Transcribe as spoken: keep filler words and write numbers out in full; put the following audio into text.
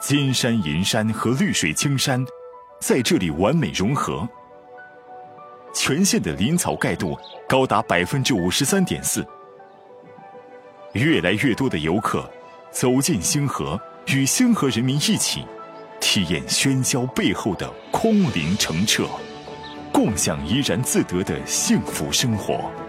金山银山和绿水青山在这里完美融合，全县的林草盖度高达 百分之五十三点四。 越来越多的游客走进星河，与星河人民一起体验喧嚣背后的空灵澄澈，共享怡然自得的幸福生活。